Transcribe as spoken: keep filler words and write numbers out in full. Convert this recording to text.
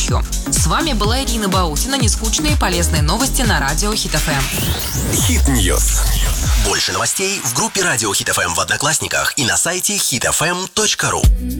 ночью. С вами была Ирина Баутина. Нескучные и полезные новости на радио Хит эф эм. Хит Ньюс. Больше новостей в группе Радио Хит эф эм в Одноклассниках и на сайте хит эф эм точка ру.